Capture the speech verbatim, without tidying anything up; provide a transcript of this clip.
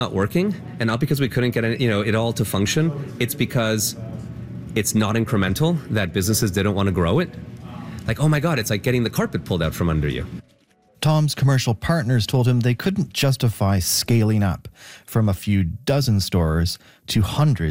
not working, and not because we couldn't get it, you know, it all to function. It's because it's not incremental, that businesses didn't want to grow it. Like, oh my God, it's like getting the carpet pulled out from under you. Tom's commercial partners told him they couldn't justify scaling up from a few dozen stores to hundreds